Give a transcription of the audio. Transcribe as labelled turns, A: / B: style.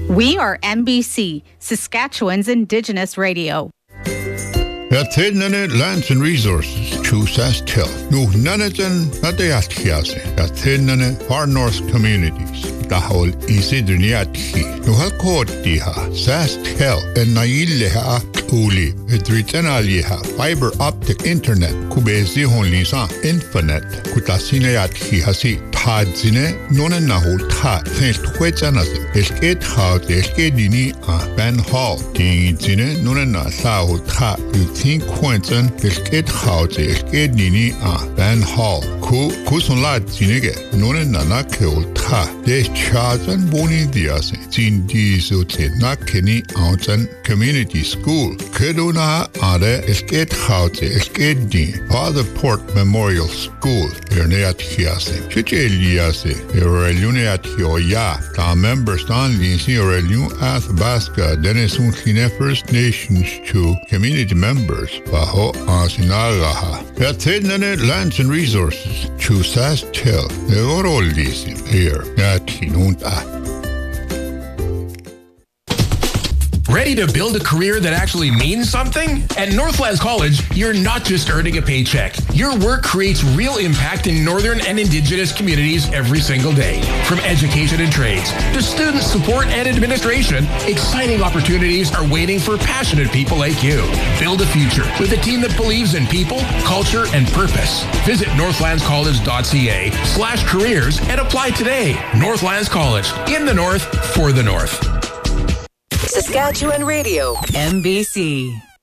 A: We are NBC, Saskatchewan's Indigenous radio.
B: Nane lands and resources choose as tell. No nanajan natayathiase. Nane far north communities. Dahol isiduniathi. No halkotiha. Sas tell and nailleha uli. Edritanaliha. Fiber optic internet. Kubezi honlisa infinite. Kutasineathi hasi. Tadzine nona nahol ta. Thanks twetsanase. Esket haut eskedini a Ben Hall. Dingzine nona na sao ta. Think Quentin esket house esket nini a Ben Hall ku son la tinege none nana keol ta de chazan boni dias tin diso te na keni outan community school kedona are esket house esket di Father Port Memorial School erneat hiase cheliase ereliuneat hioya ta members dan linsi ereliun Athabasca Denison Kine First Nations to community members bajo asinagaha. Nane lands and resources choose as tell. The oral here at Hinunta.
C: Ready to build a career that actually means something? At Northlands College, you're not just earning a paycheck. Your work creates real impact in Northern and Indigenous communities every single day. From education and trades to student support and administration, exciting opportunities are waiting for passionate people like you. Build a future with a team that believes in people, culture, and purpose. Visit northlandscollege.ca/careers and apply today. Northlands College, in the North, for the North.
D: Saskatchewan Radio, NBC.